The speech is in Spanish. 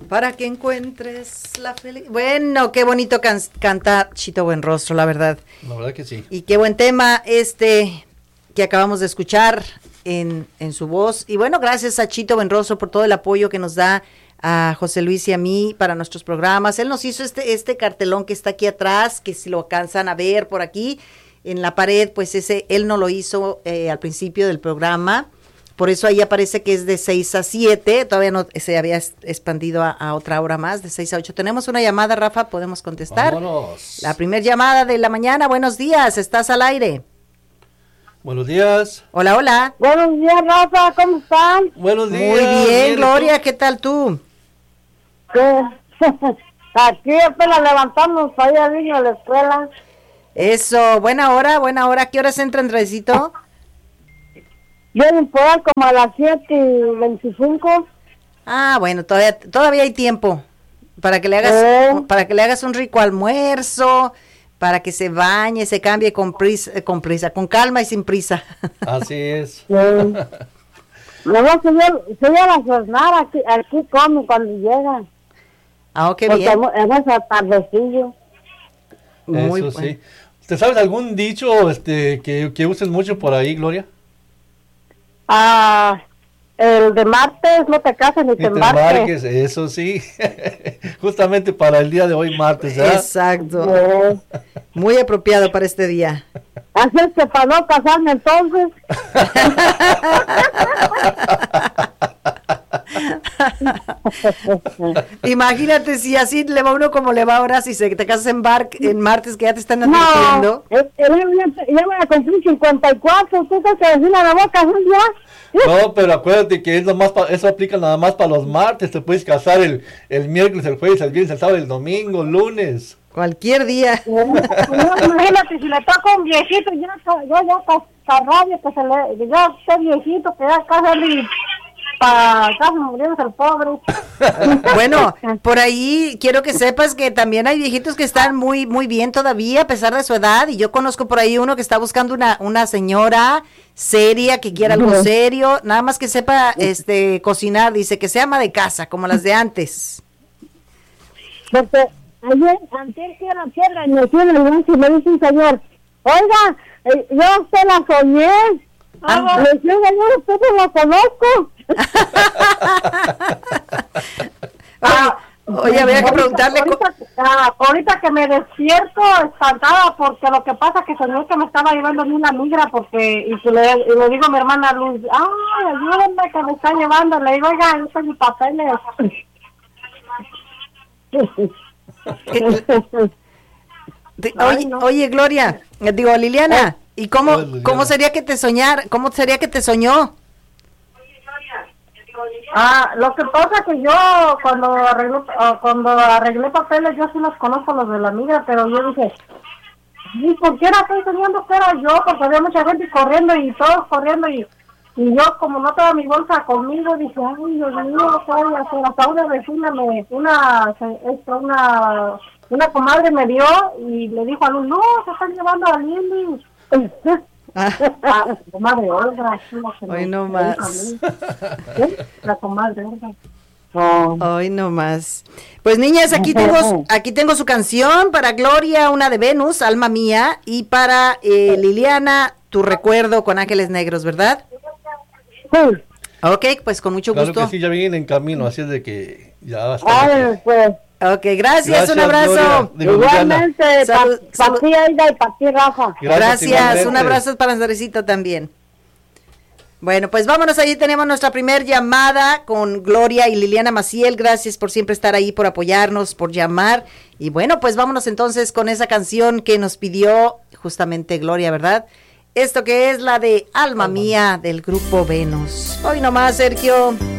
Para que encuentres la felicidad. Bueno, qué bonito canta Chito Buenrostro, la verdad. La verdad que sí. Y qué buen tema que acabamos de escuchar en su voz. Y bueno, gracias a Chito Buenrostro por todo el apoyo que nos da a José Luis y a mí para nuestros programas. Él nos hizo este cartelón que está aquí atrás, que si lo alcanzan a ver por aquí en la pared, pues él no lo hizo al principio del programa. Por eso ahí aparece que es de 6 a 7, todavía no se había expandido a otra hora más, de 6 a 8. Tenemos una llamada, Rafa, ¿podemos contestar? Vámonos. La primera llamada de la mañana, buenos días, estás al aire. Buenos días. Hola, hola. Buenos días, Rafa, ¿cómo están? Buenos días. Muy bien, Gloria, ¿qué tal tú? Aquí apenas levantamos para ir al niño a la escuela. Eso, buena hora, ¿qué horas entra Andresito? Vienen por ahí como a las 7:25. Ah, bueno, todavía hay tiempo para que le hagas un rico almuerzo, para que se bañe, se cambie con calma y sin prisa. Así es. Luego se lleva a jornar, aquí come cuando llega. Ah, qué bien. Porque es atardecillo. Muy Eso bueno. sí. ¿Te sabes algún dicho que uses mucho por ahí, Gloria? El de martes, no te cases ni te embarques. Eso sí. Justamente para el día de hoy, martes, ¿verdad? Exacto. Muy apropiado para este día. Así es que para no casarme entonces. Imagínate si así le va uno como le va ahora, si te casas en martes, que ya te están advirtiendo. Ya voy a cumplir 54, ¿tú crees que decir la boca un día? No, pero acuérdate que eso aplica nada más para los martes. Te puedes casar el miércoles, el jueves, el viernes, el sábado, el domingo, lunes. Cualquier día. Imagínate, si le toca un viejito, ya rabia, que ya está viejito, que ya casi muriéndose el pobre. Bueno, por ahí quiero que sepas que también hay viejitos que están muy, muy bien todavía a pesar de su edad, y yo conozco por ahí uno que está buscando una señora seria, que quiera algo serio, nada más que sepa cocinar, dice que sea ama de casa, como las de antes. Porque antes que la tierra me tiene el y me dice un señor, oiga, yo usted la soñé. Le dije, señor, usted no la conozco. Oye, había que preguntarle. Ahorita que me despierto espantada, porque lo que pasa es que soñé que me estaba llevando una migra, y le digo a mi hermana Luz, ay, ayúdenme que me está llevando. Le digo, oiga, esos son mis papeles. Oye, Gloria, digo, Liliana, ¿y cómo sería que te soñó? Lo que pasa es que yo cuando arreglé papeles, yo sí los conozco, los de la migra, pero yo dije, ¿y por qué era estoy soñando que era yo? Porque había mucha gente corriendo y todos corriendo, y yo como no tengo mi bolsa conmigo, dije, ay, Dios mío, ¿qué voy a hacer? Hasta una vecina una comadre me vio y le dijo a Luz, no, se están llevando a Lili. La comadre Olga. Hoy no más. La comadre Olga. Hoy no más. Pues niñas, aquí tengo su canción para Gloria, una de Venus, Alma Mía, y para Liliana, Tu Recuerdo, con Ángeles Negros, ¿verdad? Sí. Ok, pues con mucho gusto. Claro que sí, ya vienen en camino, así es de que ya está. Pues. Ok, gracias, un abrazo. Igualmente, para ti, Aida, y para ti, Rafa. Gracias, un abrazo para Andresito también. Bueno, pues vámonos, allí tenemos nuestra primer llamada con Gloria y Liliana Maciel. Gracias por siempre estar ahí, por apoyarnos, por llamar. Y bueno, pues vámonos entonces con esa canción que nos pidió justamente Gloria, ¿verdad? Esto que es la de Alma Mía del grupo Venus. Hoy nomás, Sergio.